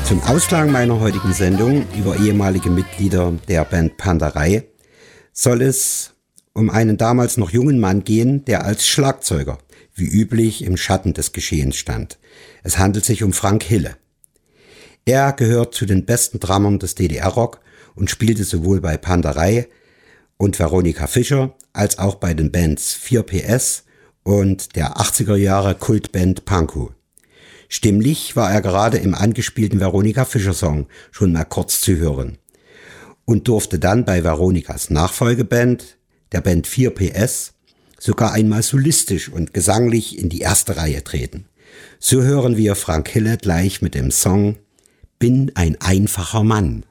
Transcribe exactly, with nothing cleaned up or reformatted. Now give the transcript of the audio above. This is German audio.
Zum Ausklang meiner heutigen Sendung über ehemalige Mitglieder der Band Panterei soll es um einen damals noch jungen Mann gehen, der als Schlagzeuger, wie üblich, im Schatten des Geschehens stand. Es handelt sich um Frank Hille. Er gehört zu den besten Drummern des D D R-Rock und spielte sowohl bei Panterei und Veronika Fischer als auch bei den Bands vier P S und der achtziger Jahre Kultband Pankow. Stimmlich war er gerade im angespielten Veronika Fischer Song schon mal kurz zu hören und durfte dann bei Veronikas Nachfolgeband, der Band vier P S, sogar einmal solistisch und gesanglich in die erste Reihe treten. So hören wir Frank Hille gleich mit dem Song Bin ein einfacher Mann.